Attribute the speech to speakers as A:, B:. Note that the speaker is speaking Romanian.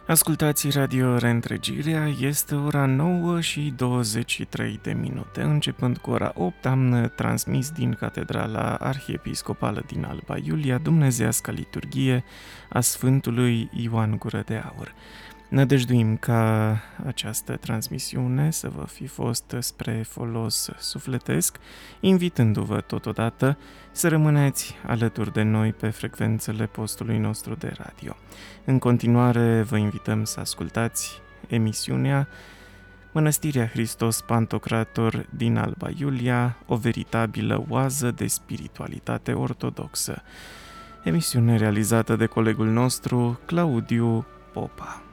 A: Ascultați Radio Reîntregirea, este ora 9 și 23 de minute. Începând cu ora 8, am transmis din Catedrala Arhiepiscopală din Alba Iulia dumnezeiasca liturghie a Sfântului Ioan Gură de Aur. Nădăjduim ca această transmisiune să vă fi fost spre folos sufletesc, invitându-vă totodată să rămâneți alături de noi pe frecvențele postului nostru de radio. În continuare vă invităm să ascultați emisiunea Mănăstirea Hristos Pantocrator din Alba Iulia, o veritabilă oază de spiritualitate ortodoxă. Emisiune realizată de colegul nostru Claudiu Popa.